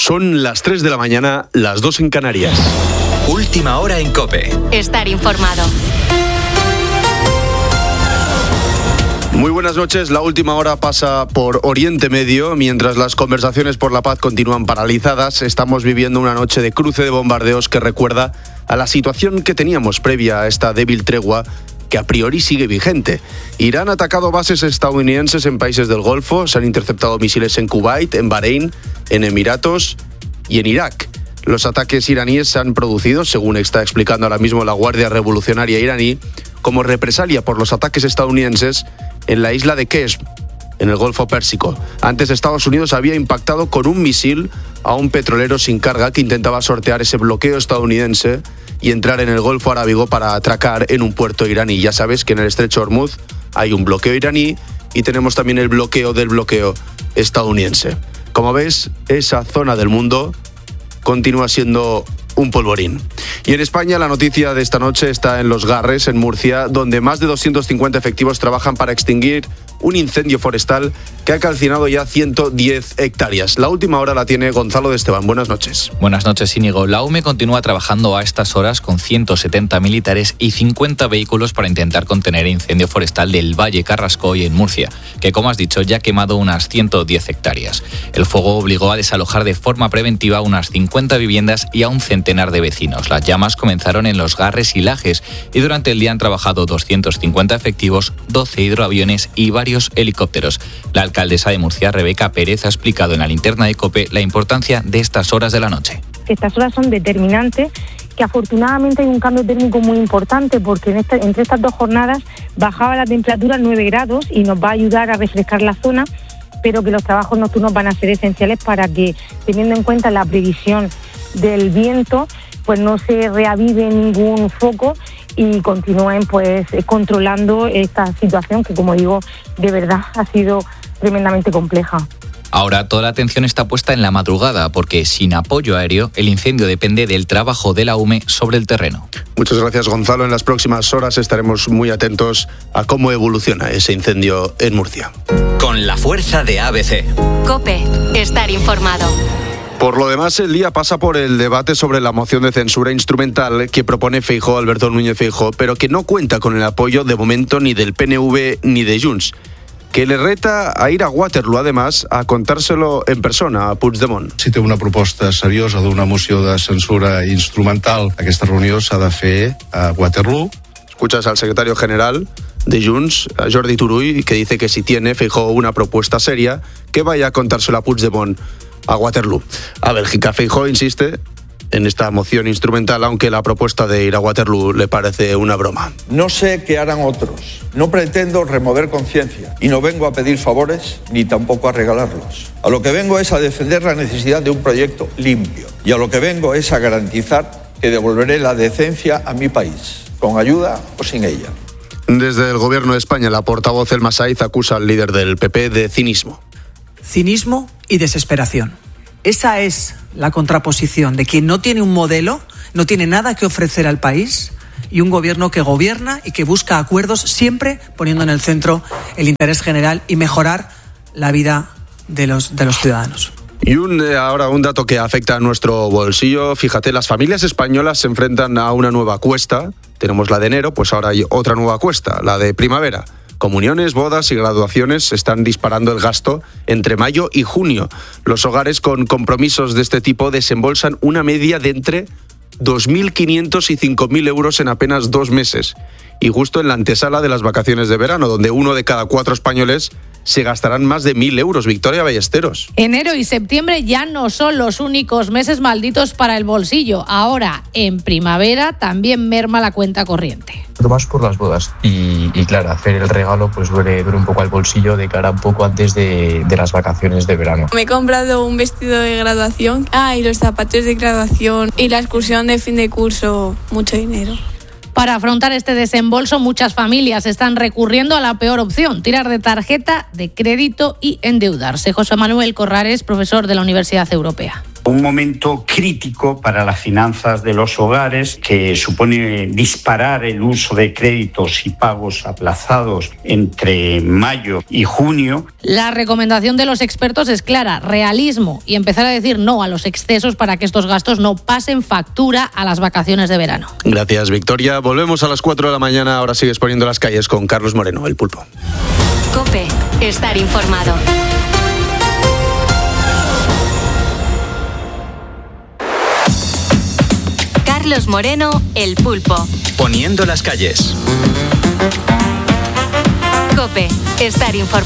Son las 3 de la mañana, las 2 en Canarias. Última hora en COPE. Estar informado. Muy buenas noches. La última hora pasa por Oriente Medio. Mientras las conversaciones por la paz continúan paralizadas, estamos viviendo una noche de cruce de bombardeos que recuerda a la situación que teníamos previa a esta débil tregua que a priori sigue vigente. Irán ha atacado bases estadounidenses en países del Golfo, se han interceptado misiles en Kuwait, en Bahrein, en Emiratos y en Irak. Los ataques iraníes se han producido, según está explicando ahora mismo la Guardia Revolucionaria iraní, como represalia por los ataques estadounidenses en la isla de Qeshm, en el Golfo Pérsico. Antes Estados Unidos había impactado con un misil a un petrolero sin carga que intentaba sortear ese bloqueo estadounidense y entrar en el Golfo Arábigo para atracar en un puerto iraní. Ya sabes que en el Estrecho de Hormuz hay un bloqueo iraní y tenemos también el bloqueo del bloqueo estadounidense. Como ves, esa zona del mundo continúa siendo un polvorín. Y en España la noticia de esta noche está en Los Garres, en Murcia, donde más de 250 efectivos trabajan para extinguir un incendio forestal que ha calcinado ya 110 hectáreas. La última hora la tiene Gonzalo de Esteban. Buenas noches. Buenas noches, Íñigo. La UME continúa trabajando a estas horas con 170 militares y 50 vehículos para intentar contener el incendio forestal del Valle Carrascoy en Murcia, que, como has dicho, ya ha quemado unas 110 hectáreas. El fuego obligó a desalojar de forma preventiva unas 50 viviendas y a un centenar de vecinos. Las llamas comenzaron en Los Garres y Lajes y durante el día han trabajado 250 efectivos, 12 hidroaviones y varios helicópteros. La alcaldesa de Murcia, Rebeca Pérez, ha explicado en la linterna de COPE la importancia de estas horas de la noche. Estas horas son determinantes, que afortunadamente hay un cambio térmico muy importante porque entre estas dos jornadas bajaba la temperatura a 9 grados y nos va a ayudar a refrescar la zona, pero que los trabajos nocturnos van a ser esenciales para que, teniendo en cuenta la previsión del viento, pues no se reavive ningún foco y continúen pues controlando esta situación que, como digo, de verdad ha sido tremendamente compleja. Ahora toda la atención está puesta en la madrugada porque sin apoyo aéreo el incendio depende del trabajo de la UME sobre el terreno. Muchas gracias, Gonzalo. En las próximas horas estaremos muy atentos a cómo evoluciona ese incendio en Murcia. Con la fuerza de ABC. COPE. Estar informado. Por lo demás, el día pasa por el debate sobre la moción de censura instrumental que propone Feijóo, Alberto Núñez Feijóo, pero que no cuenta con el apoyo de momento ni del PNV ni de Junts, que le reta a ir a Waterloo, además, a contárselo en persona a Puigdemont. Si té una proposta seriosa d'una moció de censura instrumental, aquesta reunió s'ha de fer a Waterloo. Escuchas al secretario general de Junts, a Jordi Turull, que dice que si tiene Feijóo una propuesta seria, que vaya a contárselo a Puigdemont a Waterloo. A Bélgica, Feijóo insiste en esta moción instrumental, aunque la propuesta de ir a Waterloo le parece una broma. No sé qué harán otros. No pretendo remover conciencia y no vengo a pedir favores ni tampoco a regalarlos. A lo que vengo es a defender la necesidad de un proyecto limpio y a lo que vengo es a garantizar que devolveré la decencia a mi país, con ayuda o sin ella. Desde el Gobierno de España, la portavoz Elma Saiz acusa al líder del PP de cinismo. Cinismo y desesperación. Esa es la contraposición de quien no tiene un modelo, no tiene nada que ofrecer al país, y un gobierno que gobierna y que busca acuerdos siempre poniendo en el centro el interés general y mejorar la vida de los ciudadanos. Y ahora un dato que afecta a nuestro bolsillo. Fíjate, las familias españolas se enfrentan a una nueva cuesta. Tenemos la de enero, pues ahora hay otra nueva cuesta, la de primavera. Comuniones, bodas y graduaciones están disparando el gasto entre mayo y junio. Los hogares con compromisos de este tipo desembolsan una media de entre 2.500 y 5.000 euros en apenas 2 meses. Y justo en la antesala de las vacaciones de verano, donde 1 de cada 4 españoles se gastarán más de 1.000 euros. Victoria Ballesteros. Enero y septiembre ya no son los únicos meses malditos para el bolsillo. Ahora, en primavera, también merma la cuenta corriente. Más por las bodas. Y claro, hacer el regalo pues duele un poco al bolsillo de cara un poco antes de las vacaciones de verano. Me he comprado un vestido de graduación, y los zapatos de graduación y la excursión de fin de curso, mucho dinero. Para afrontar este desembolso, muchas familias están recurriendo a la peor opción, tirar de tarjeta de crédito y endeudarse. José Manuel Corrales, profesor de la Universidad Europea. Un momento crítico para las finanzas de los hogares que supone disparar el uso de créditos y pagos aplazados entre mayo y junio. La recomendación de los expertos es clara: realismo y empezar a decir no a los excesos para que estos gastos no pasen factura a las vacaciones de verano. Gracias, Victoria. Volvemos a las 4 de la mañana. Ahora sigues poniendo las calles con Carlos Moreno, el Pulpo. COPE. Estar informado. Carlos Moreno, el Pulpo. Poniendo las calles. COPE. Estar informado.